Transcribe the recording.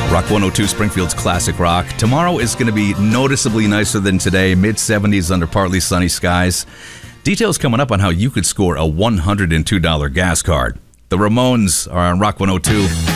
Rock 102, Springfield's classic rock. Tomorrow is going to be noticeably nicer than today, mid-70s under partly sunny skies. Details coming up on how you could score a $102 gas card. The Ramones are on Rock 102.